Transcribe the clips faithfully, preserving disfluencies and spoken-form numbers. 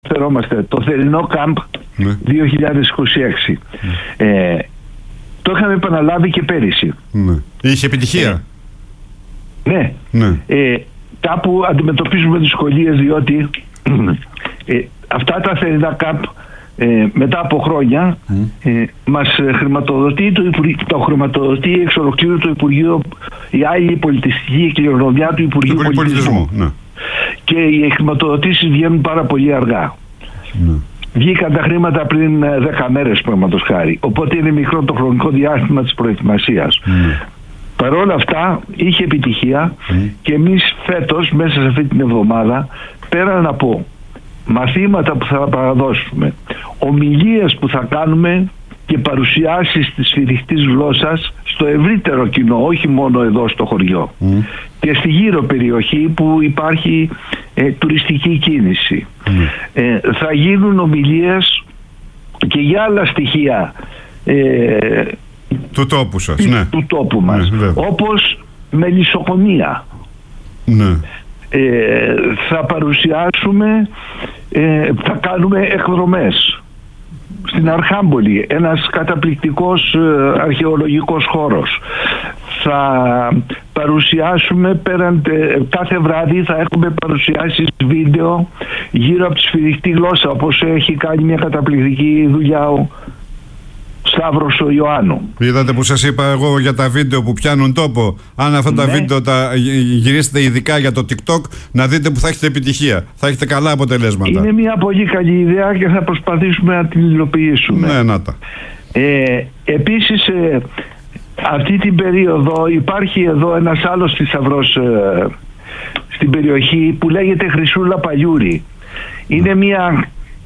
φερόμαστε το θερινό κάμπ ναι. δύο χιλιάδες είκοσι έξι. Ναι. Ε, το είχαμε επαναλάβει και πέρυσι. Ναι. Είχε επιτυχία. Ε, ναι. ναι. Ε, κάπου αντιμετωπίζουμε δυσκολίες διότι ε, αυτά τα θερινά κάμπ ε, μετά από χρόνια mm. ε, μας χρηματοδοτεί το, το χρηματοδοτεί εξ ολοκλήρου το Υπουργείο, η άλλη πολιτιστική κληρονομιά του Υπουργείου το Πολιτισμού. Πολιτισμού. Ναι. Και οι χρηματοδοτήσεις βγαίνουν πάρα πολύ αργά. Ναι. Βγήκαν τα χρήματα πριν δέκα μέρες πραγματος χάρη. Οπότε είναι μικρό το χρονικό διάστημα της προετοιμασίας. Mm. Παρ' όλα αυτά είχε επιτυχία mm. και εμείς φέτος μέσα σε αυτή την εβδομάδα, πέραν από μαθήματα που θα παραδώσουμε, ομιλίες που θα κάνουμε και παρουσιάσεις της σφυριχτής γλώσσας στο ευρύτερο κοινό, όχι μόνο εδώ στο χωριό mm. και στη γύρω περιοχή που υπάρχει ε, τουριστική κίνηση. Mm. Ε, θα γίνουν ομιλίες και για άλλα στοιχεία ε, του τόπου σας, ναι. του τόπου μας, ναι, όπως μελισσοκομεία. Ναι. Ε, θα παρουσιάσουμε, ε, θα κάνουμε εκδρομές στην Αρχάμπολη, ένας καταπληκτικός ε, αρχαιολογικός χώρος. Θα παρουσιάσουμε πέραν, ε, κάθε βράδυ θα έχουμε παρουσιάσεις βίντεο γύρω από τη σφυριχτή γλώσσα, όπως έχει κάνει μια καταπληκτική δουλειά ο Σταύρος ο Ιωάννου. Είδατε που σας είπα εγώ για τα βίντεο που πιάνουν τόπο? Αν αυτά τα ναι. βίντεο τα γυρίσετε ειδικά για το TikTok, να δείτε που θα έχετε επιτυχία. Θα έχετε καλά αποτελέσματα. Είναι μια πολύ καλή ιδέα και θα προσπαθήσουμε να την υλοποιήσουμε. Ναι, να τα. Ε, επίσης, ε, αυτή την περίοδο υπάρχει εδώ ένας άλλος θησαυρός ε, στην περιοχή που λέγεται Χρυσούλα Παλιούρη. Είναι μια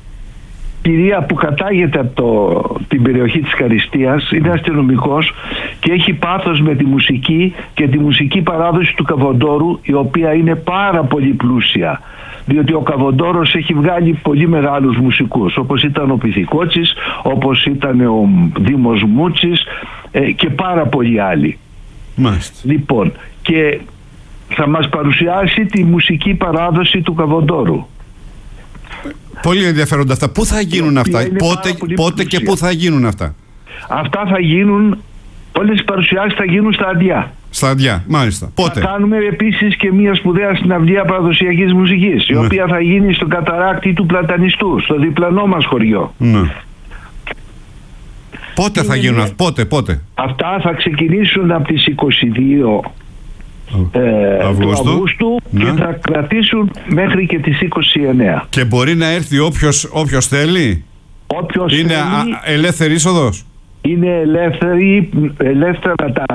κυρία που κατάγεται από το, την περιοχή της Καριστίας, είναι αστυνομικός και έχει πάθος με τη μουσική και τη μουσική παράδοση του Καβοντόρου, η οποία είναι πάρα πολύ πλούσια, διότι ο Καβοντόρος έχει βγάλει πολύ μεγάλους μουσικούς, όπως ήταν ο Πυθικότσης, όπως ήταν ο Δήμος Μούτσης ε, και πάρα πολλοί άλλοι. Μάλιστα. Λοιπόν, και θα μας παρουσιάσει τη μουσική παράδοση του Καβοντόρου. Πολύ ενδιαφέροντα αυτά. Πού θα γίνουν αυτά, πότε, πότε και πού θα γίνουν αυτά? Αυτά θα γίνουν, όλες οι παρουσιάσεις θα γίνουν στα Αντιά. Στα Αντιά, μάλιστα. Πότε? Θα κάνουμε επίσης και μια σπουδαία συναυλία παραδοσιακής μουσικής, η ναι. οποία θα γίνει στο καταράκτη του Πλατανιστού, στο διπλανό μας χωριό. Ναι. Πότε θα γίνουν αυτά, πότε, πότε? Αυτά θα ξεκινήσουν από τις είκοσι δύο Ε, Αυγούστου, του Αυγούστου ναι. και θα κρατήσουν μέχρι και τις είκοσι εννέα. Και μπορεί να έρθει όποιος, όποιος θέλει. Όποιος είναι θέλει, α, ελεύθερη είσοδος. Είναι ελεύθερη, ελεύθερα τα,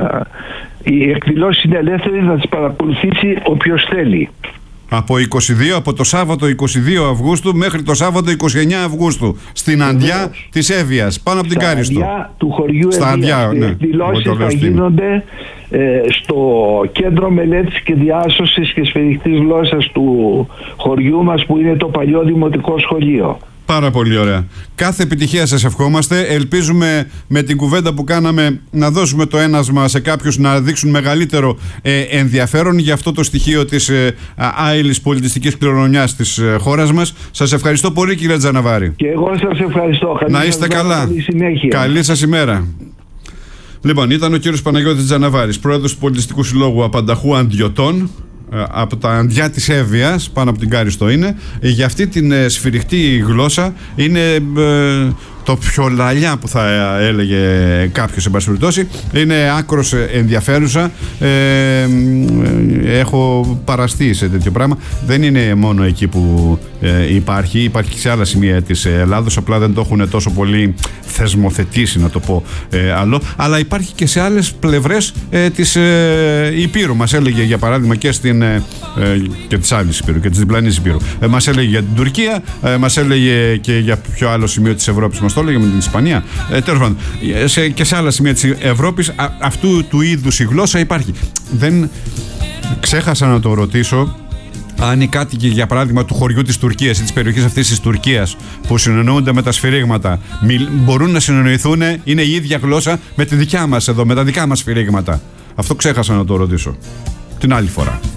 οι εκδηλώσεις είναι ελεύθερες να τις παρακολουθήσει όποιος θέλει. Από είκοσι δύο, από το Σάββατο είκοσι δύο Αυγούστου μέχρι το Σάββατο είκοσι εννέα Αυγούστου στην Αντιά της Εύβοιας, πάνω από την Κάριστο. Στα Αντιά του χωριού Στα Εύβοιας. Ναι. Οι εκδηλώσεις θα γίνονται ε, στο Κέντρο Μελέτης και Διάσωσης και Σφυριχτής Γλώσσας του χωριού μας, που είναι το παλιό δημοτικό σχολείο. Πάρα πολύ ωραία. Κάθε επιτυχία σας ευχόμαστε. Ελπίζουμε με την κουβέντα που κάναμε να δώσουμε το ένασμα σε κάποιους να δείξουν μεγαλύτερο ε, ενδιαφέρον για αυτό το στοιχείο της ε, άειλης πολιτιστικής κληρονομιάς της ε, χώρας μας. Σας ευχαριστώ πολύ, κύριε Τζαναβάρη. Και εγώ σας ευχαριστώ. Καλή να είστε καλά. Καλή συνέχεια. Καλή σας ημέρα. Λοιπόν, ήταν ο κύριος Παναγιώτης Τζαναβάρης, πρόεδρος του Πολιτιστικού Συλλόγου Απανταχού Αντιωτών, από τα Αντιά της Εύβοιας, πάνω από την Κάριστο είναι. Για αυτή την ε, σφυριχτή γλώσσα είναι ε, το πιο λαλιά που θα έλεγε κάποιος, εν πάση περιπτώσει. Είναι άκρος ενδιαφέρουσα. ε, ε, έχω παραστεί σε τέτοιο πράγμα. Δεν είναι μόνο εκεί που ε, υπάρχει, υπάρχει και σε άλλα σημεία της Ελλάδος, απλά δεν το έχουν τόσο πολύ θεσμοθετήσει, να το πω ε, άλλο, αλλά υπάρχει και σε άλλες πλευρές ε, της ε, Υπήρου. Μας έλεγε για παράδειγμα και στην ε, και της άλλης Υπήρου και της διπλανής Υπήρου. Ε, μας έλεγε για την Τουρκία, ε, μας έλεγε και για ποιο άλλο σημείο της Ευρώπης μας το έλεγε, με την Ισπανία. Ε, τέλος πάντων, σε, και σε άλλα σημεία της Ευρώπης α, αυτού του είδους η γλώσσα υπάρχει. Δεν ξέχασα να το ρωτήσω αν οι κάτοικοι, για παράδειγμα, του χωριού της Τουρκίας ή της περιοχής αυτής της Τουρκίας που συνεννοούνται με τα σφυρίγματα, μπορούν να συνεννοηθούν, είναι η ίδια γλώσσα με τη δικιά μας εδώ, με τα δικά μας σφυρίγματα. Αυτό ξέχασα να το ρωτήσω την άλλη φορά.